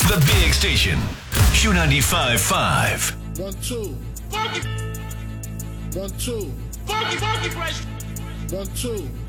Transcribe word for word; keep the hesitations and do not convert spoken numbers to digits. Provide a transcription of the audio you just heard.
The big station. Q ninety-five point five. One, two. Funky. One, two. Funky, funky fresh. One, two.